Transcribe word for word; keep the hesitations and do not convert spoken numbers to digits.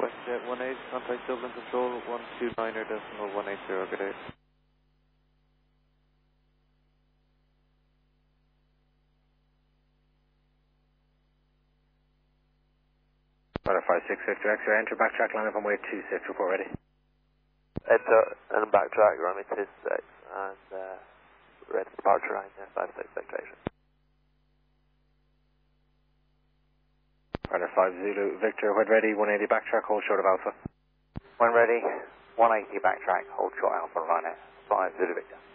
WestJet one eight, contact Dublin Control one two nine er decimal one eight zero, good day. Runner five six Victor X-ray, enter backtrack, line up on way two six, report ready. Enter and backtrack, runway two six, and uh, ready departure line there, five six Victor X-ray. Runner five Zulu Victor, when ready, one eighty backtrack, hold short of Alpha. When ready, one eighty backtrack, hold short Alpha, runner five Zulu Victor.